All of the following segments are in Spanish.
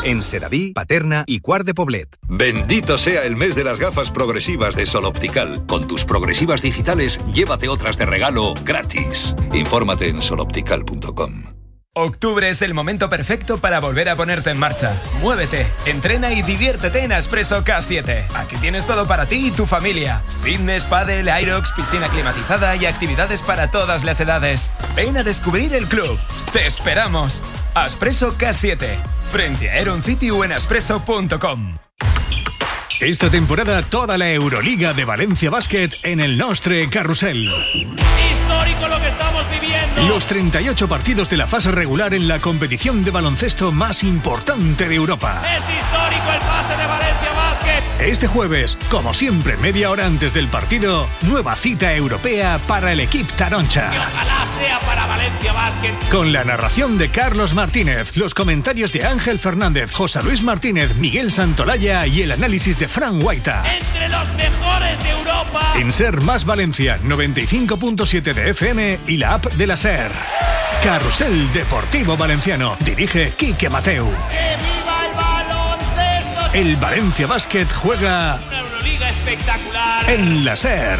en Sedaví, Paterna y Quart de Poblet. Bendito sea el mes de las gafas progresivas de Sol Optical. Con tus progresivas digitales, llévate otras de regalo gratis. Infórmate en soloptical.com. Octubre es el momento perfecto para volver a ponerte en marcha. Muévete, entrena y diviértete en Aspresso K7. Aquí tienes todo para ti y tu familia. Fitness, pádel, aerox, piscina climatizada y actividades para todas las edades. Ven a descubrir el club. ¡Te esperamos! Aspresso K7. Frente a Aeron City o en aspresso.com. Esta temporada toda la Euroliga de Valencia Basket en el Nostre Carrusel. Histórico lo que estamos viviendo. Los 38 partidos de la fase regular en la competición de baloncesto más importante de Europa. Es histórico el pase de Valencia Basket. Este jueves, como siempre, media hora antes del partido, nueva cita europea para el equipo Taroncha. Y ojalá sea para Valencia Basket. Con la narración de Carlos Martínez, los comentarios de Ángel Fernández, José Luis Martínez, Miguel Santolaya y el análisis de Fran Guaita. Entre los mejores de Europa. En Ser Más Valencia, 95.7 de FM y la app de la Ser. Carrusel Deportivo Valenciano. Dirige Quique Mateu. ¡Que viva el baloncesto! El Valencia Basket juega una Euroliga espectacular en la Ser.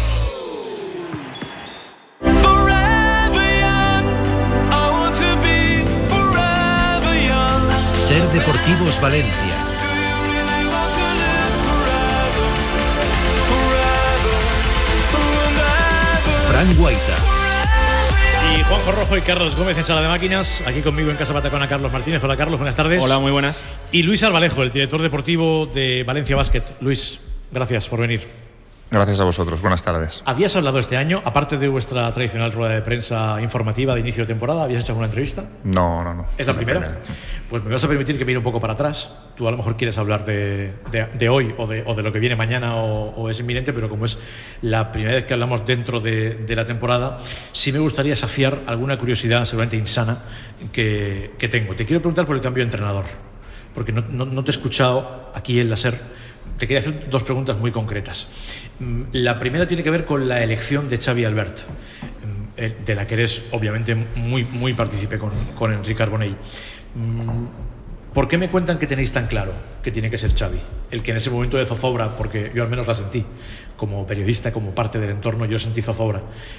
Ser Deportivos Valencia. Fran Guaita. Y Juanjo Rojo y Carlos Gómez en Sala de Máquinas. Aquí conmigo en Casa Patacona, Carlos Martínez. Hola, Carlos, buenas tardes. Hola, muy buenas. Y Luis Arbalejo, el director deportivo de Valencia Basket. Luis, gracias por venir. Gracias a vosotros, buenas tardes. ¿Habías hablado este año, aparte de vuestra tradicional rueda de prensa informativa de inicio de temporada, habías hecho alguna entrevista? No. ¿Es la primera? Pues me vas a permitir que mire un poco para atrás. Tú a lo mejor quieres hablar de hoy o de lo que viene mañana o es inminente, pero como es la primera vez que hablamos dentro de la temporada, sí me gustaría saciar alguna curiosidad seguramente insana que tengo. Te quiero preguntar por el cambio de entrenador, porque no te he escuchado aquí en la SER. Te quería hacer dos preguntas muy concretas. La primera tiene que ver con la elección de Xavi Albert, de la que eres obviamente muy partícipe con Enric Arbonell. ¿Por qué me cuentan que tenéis tan claro que tiene que ser Xavi? El que en ese momento de zozobra, porque yo al menos la sentí, como periodista, como parte del entorno, yo sentí zozobra.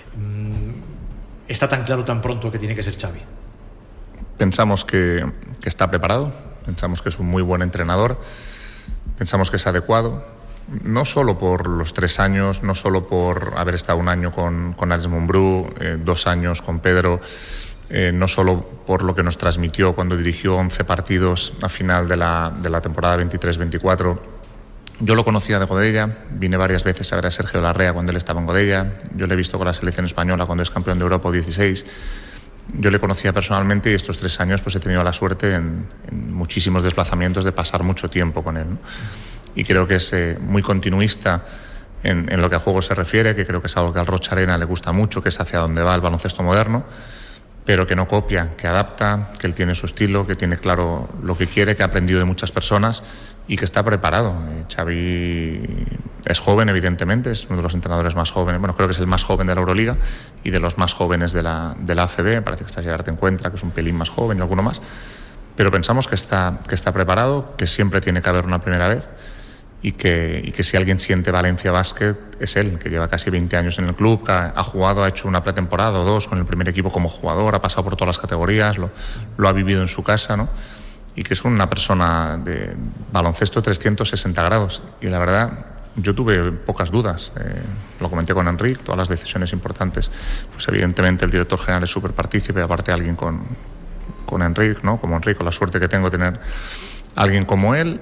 ¿Está tan claro tan pronto que tiene que ser Xavi? Pensamos que está preparado, pensamos que es un muy buen entrenador, pensamos que es adecuado, no solo por los 3 años, no solo por haber estado un año con Alex Mumbrú, 2 años con Pedro, no solo por lo que nos transmitió cuando dirigió 11 partidos a final de la temporada 23-24. Yo lo conocía de Godella, vine varias veces a ver a Sergio Larrea cuando él estaba en Godella, yo le he visto con la selección española cuando es campeón de Europa 16. Yo le conocía personalmente y estos 3 años pues he tenido la suerte en muchísimos desplazamientos de pasar mucho tiempo con él, ¿no? Y creo que es muy continuista en lo que a juego se refiere, que creo que es algo que al Rocha Arena le gusta mucho, que es hacia donde va el baloncesto moderno, pero que no copia, que adapta, que él tiene su estilo, que tiene claro lo que quiere, que ha aprendido de muchas personas y que está preparado. Xavi es joven, evidentemente, es uno de los entrenadores más jóvenes, bueno, creo que es el más joven de la Euroliga y de los más jóvenes de la ACB, parece que está Gerard te encuentra, que es un pelín más joven y alguno más, pero pensamos que está preparado, que siempre tiene que haber una primera vez y que si alguien siente Valencia Basket es él, que lleva casi 20 años en el club, que ha jugado, ha hecho una pretemporada o 2 con el primer equipo como jugador, ha pasado por todas las categorías, lo ha vivido en su casa, ¿no? Y que es una persona de baloncesto 360 grados. Y la verdad, yo tuve pocas dudas. Lo comenté con Enric, todas las decisiones importantes. Pues evidentemente el director general es súper partícipe, aparte alguien con Enric, ¿no? Como Enric, con la suerte que tengo de tener alguien como él.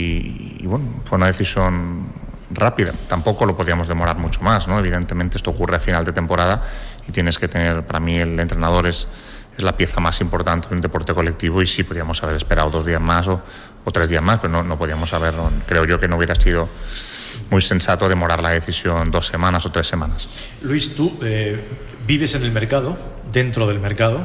Y bueno, fue una decisión rápida. Tampoco lo podíamos demorar mucho más, ¿no? Evidentemente esto ocurre a final de temporada y tienes que tener, para mí el entrenador es la pieza más importante de un deporte colectivo y sí podíamos haber esperado 2 días más o 3 días más, pero no podíamos haber, creo yo que no hubiera sido muy sensato demorar la decisión 2 semanas o 3 semanas. Luis, tú vives en el mercado, dentro del mercado,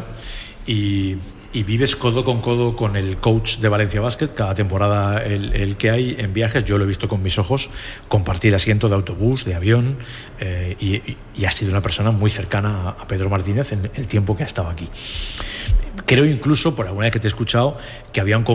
y vives codo con codo con el coach de Valencia Basket. Cada temporada el que hay en viajes, yo lo he visto con mis ojos, compartir asiento de autobús, de avión, y ha sido una persona muy cercana a Pedro Martínez en el tiempo que ha estado aquí. Creo incluso, por alguna vez que te he escuchado, que había un